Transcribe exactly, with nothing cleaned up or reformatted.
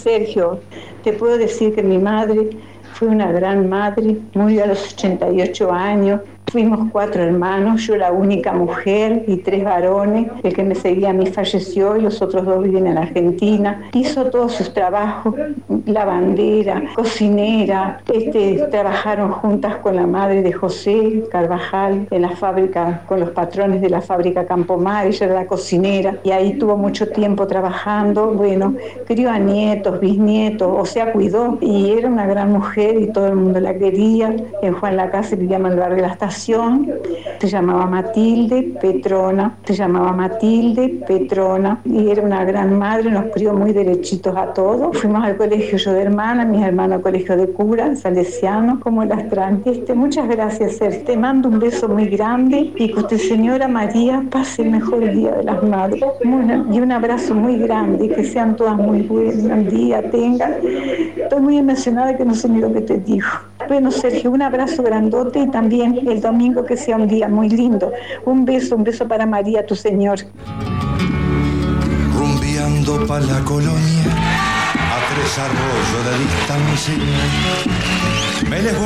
Sergio, te puedo decir que mi madre fue una gran madre, murió a los ochenta y ocho años. Fuimos cuatro hermanos, yo la única mujer y tres varones. El que me seguía a mí falleció y los otros dos viven en Argentina. Hizo todos sus trabajos, lavandera, cocinera. Este, trabajaron juntas con la madre de José Carvajal en la fábrica, con los patrones de la fábrica Campomar. Ella era la cocinera y ahí tuvo mucho tiempo trabajando. Bueno, crió a nietos, bisnietos, o sea, cuidó. Y era una gran mujer y todo el mundo la quería. En Juan Lacase vivíamos en el barrio de la Estación. Se llamaba Matilde Petrona, se llamaba Matilde Petrona y era una gran madre, nos crió muy derechitos a todos. Fuimos al colegio yo de hermana, mis hermanos al colegio de cura, salesiano, como las trans. Este, muchas gracias, Sergio. Te mando un beso muy grande y que usted, señora María, pase el mejor día de las madres. Muy, y un abrazo muy grande, que sean todas muy buenas, un día tengan. Estoy muy emocionada que no sé ni lo que te digo. Bueno, Sergio, un abrazo grandote y también el domingo que sea un día muy lindo. Un beso, un beso para María, tu señor. Rumbeando pa' la colonia, a tres arroyos de distancia, me les voy